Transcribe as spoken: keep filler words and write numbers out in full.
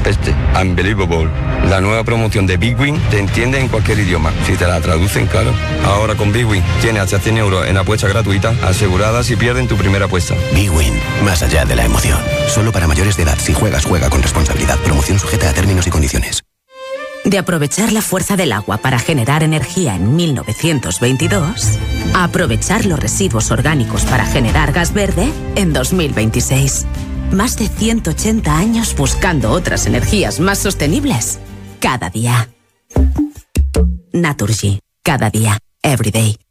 Este, Unbelievable. La nueva promoción de Big Win te entiende en cualquier idioma, si te la traducen, claro. Ahora con Big Win tienes hasta cien euros en apuesta gratuita, asegurada si pierden tu primera apuesta. Big Win, más allá de la emoción. Solo para mayores de edad. Si juegas, juega con responsabilidad. Promoción sujeta a términos y condiciones. De aprovechar la fuerza del agua para generar energía en mil novecientos veintidós, a aprovechar los residuos orgánicos para generar gas verde en dos mil veintiséis. Más de ciento ochenta años buscando otras energías más sostenibles. Cada día. Naturgy. Cada día. Every day.